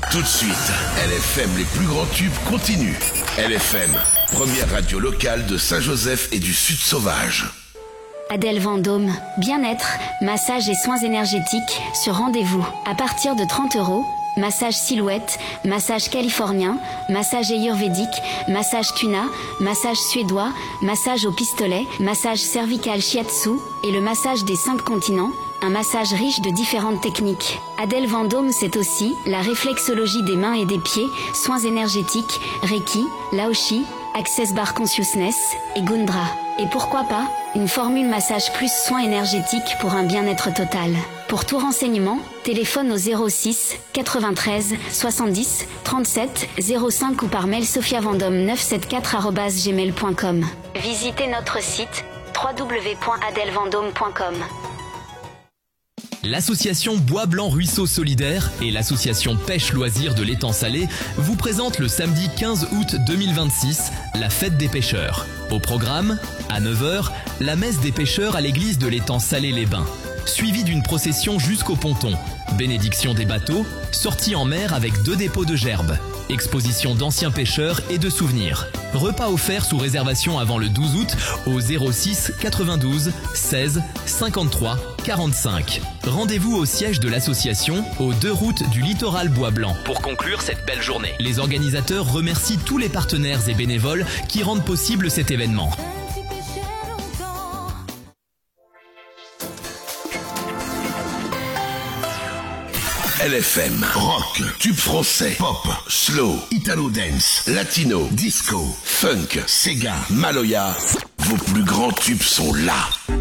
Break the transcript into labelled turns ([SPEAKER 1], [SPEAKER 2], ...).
[SPEAKER 1] Tout de suite, LFM, les plus grands tubes continuent. LFM, première radio locale de Saint-Joseph et du Sud Sauvage.
[SPEAKER 2] Adèle Vendôme, bien-être, massage et soins énergétiques sur rendez-vous. À partir de 30 €, massage silhouette, massage californien, massage ayurvédique, massage tuna, massage suédois, massage au pistolet, massage cervical shiatsu et le massage des 5 continents. Un massage riche de différentes techniques. Adèle Vendôme, c'est aussi la réflexologie des mains et des pieds, soins énergétiques, Reiki, Laoshi, Access Bar Consciousness et Gundra. Et pourquoi pas, une formule massage plus soins énergétiques pour un bien-être total. Pour tout renseignement, téléphone au 06 93 70 37 05 ou par mail sophiavendome974@gmail.com. Visitez notre site www.adelvendome.com.
[SPEAKER 3] L'association Bois Blanc Ruisseau Solidaire et l'association Pêche Loisirs de l'Étang Salé vous présentent le samedi 15 août 2026 la fête des pêcheurs. Au programme, à 9h, la messe des pêcheurs à l'église de l'Étang Salé-les-Bains, suivie d'une procession jusqu'au ponton, bénédiction des bateaux, sortie en mer avec 2 dépôts de gerbes, exposition d'anciens pêcheurs et de souvenirs. Repas offerts sous réservation avant le 12 août au 06 92 16 53 45. Rendez-vous au siège de l'association, aux 2 routes du littoral Bois Blanc, pour conclure cette belle journée. Les organisateurs remercient tous les partenaires et bénévoles qui rendent possible cet événement.
[SPEAKER 1] LFM, rock, tube français, pop, slow, italo dance, latino, disco, funk, Sega, Maloya. Vos plus grands tubes sont là.